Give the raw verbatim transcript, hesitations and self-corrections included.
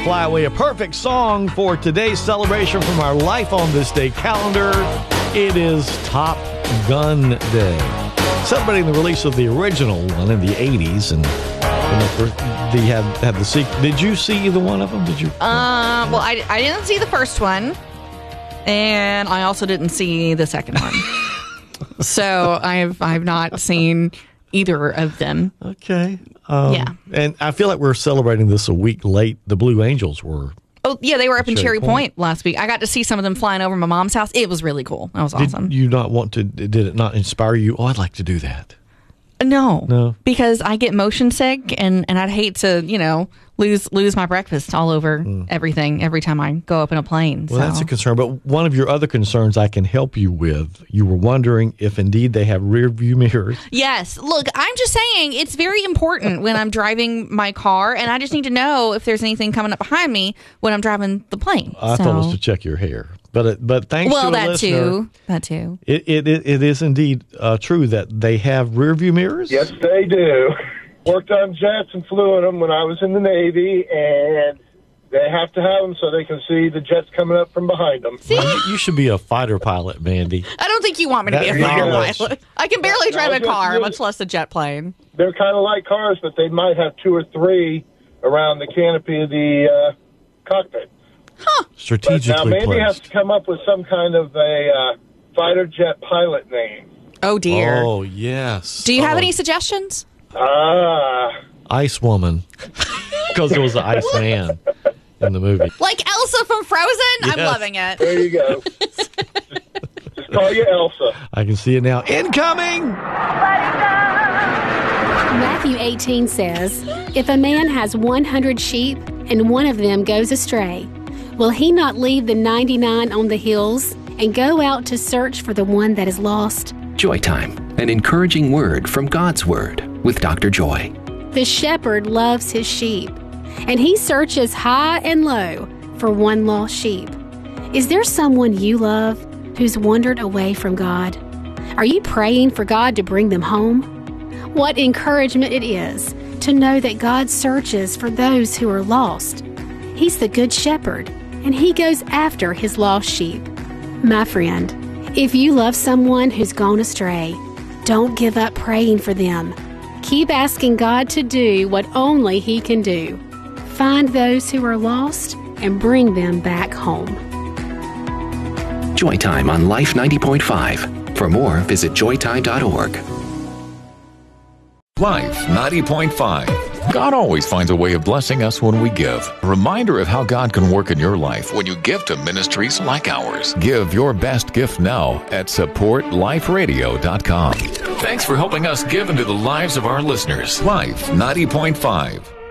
Fly Away, a perfect song for today's celebration from our Life on This Day calendar. It is Top Gun Day. Celebrating the release of the original one in the eighties, and they had, had the sequel. Did you see either one of them? Did you? Uh, well, I, I didn't see the first one, and I also didn't see the second one. So I've I've not seen either of them. Okay. Um, yeah. And I feel like we're celebrating this a week late. The Blue Angels were. Oh, yeah, they were up in Cherry Point. Point last week. I got to see some of them flying over my mom's house. It was really cool. That was awesome. Did you not want to, did it not inspire you? Oh, I'd like to do that. No. No. Because I get motion sick, and, and I'd hate to, you know, lose lose my breakfast all over mm. everything every time I go up in a plane. Well, so. That's a concern. But one of your other concerns I can help you with, you were wondering if indeed they have rear view mirrors. Yes. Look, I'm just saying it's very important when I'm driving my car, and I just need to know if there's anything coming up behind me when I'm driving the plane. I so. thought it was to check your hair. But it, but thanks well, to a that listener, too. That too. It, it, it, it is indeed uh, true that they have rear view mirrors? Yes, they do. Worked on jets and flew in them when I was in the Navy, and they have to have them so they can see the jets coming up from behind them. See? Well, you, you should be a fighter pilot, Mandy. I don't think you want me to that be a fighter knowledge. pilot. I can barely drive no, a car, really, much less a jet plane. They're kind of like cars, but they might have two or three around the canopy of the uh, cockpit. Huh. Strategically but now Mandy placed. has to come up with some kind of a uh, fighter jet pilot name. Oh, dear. Oh, yes. Do you have oh. any suggestions? Ah. Ice Woman. Because there was an Ice Man in the movie. Like Elsa from Frozen? Yes. I'm loving it. There you go. just, just call you Elsa. I can see it now. Incoming! Matthew eighteen says, "If a man has one hundred sheep and one of them goes astray, will he not leave the ninety-nine on the hills and go out to search for the one that is lost?" Joy Time, an encouraging word from God's Word with Doctor Joy. The shepherd loves his sheep, and he searches high and low for one lost sheep. Is there someone you love who's wandered away from God? Are you praying for God to bring them home? What encouragement it is to know that God searches for those who are lost. He's the good shepherd, and he goes after his lost sheep. My friend, if you love someone who's gone astray, don't give up praying for them. Keep asking God to do what only he can do. Find those who are lost and bring them back home. Joy Time on Life ninety point five. For more, visit joy time dot org. Life ninety point five. God always finds a way of blessing us when we give. A reminder of how God can work in your life when you give to ministries like ours. Give your best gift now at support life radio dot com. Thanks for helping us give into the lives of our listeners. Life ninety point five.